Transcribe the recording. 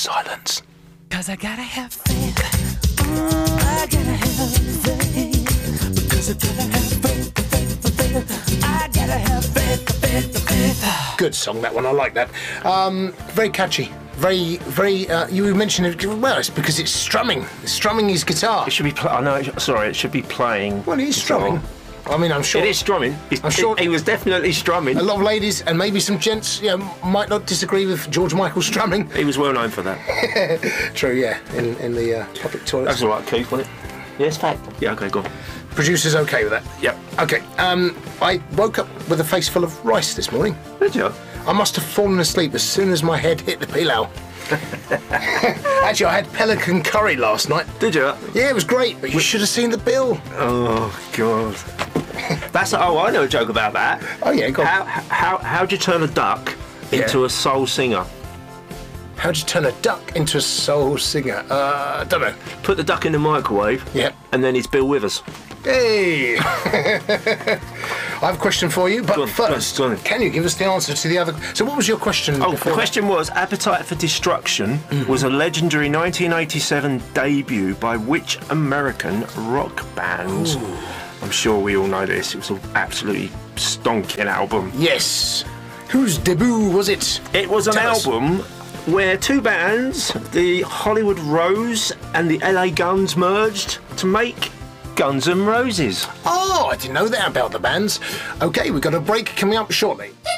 silence. 'Cause I gotta have faith. I gotta have faith. Because I gotta have faith. I gotta have faith. Good song, that one. I like that. Very catchy. Very. You mentioned it. Well, it's because it's strumming. It's strumming his guitar. It should be. I know. Sorry, it should be playing. Well, he's strumming. I mean, I'm sure. It is strumming. I'm sure he was definitely strumming. A lot of ladies and maybe some gents, might not disagree with George Michael strumming. He was well known for that. True, yeah. In the public toilets. That's all right, Keith, wasn't it? Yes, fact. Yeah. Okay, go on. Producer's okay with that. Yep. Okay. I woke up with a face full of rice this morning. Did you? I must have fallen asleep as soon as my head hit the pilau. Actually, I had pelican curry last night. Did you? Yeah, it was great, but you should have seen the bill. Oh God. I know a joke about that. Oh yeah, go on. How'd you turn a duck into a soul singer? How'd you turn a duck into a soul singer? I don't know. Put the duck in the microwave. Yep. And then it's Bill Withers. Hey! I have a question for you, but first, can you give us the answer to the other? So what was your question? The question was, Appetite for Destruction was a legendary 1987 debut by which American rock band? Ooh. I'm sure we all know this. It was an absolutely stonking album. Yes. Whose debut was it? It was an album where two bands, the Hollywood Rose and the LA Guns, merged to make Guns N' Roses. Oh, I didn't know that about the bands. Okay, we've got a break coming up shortly.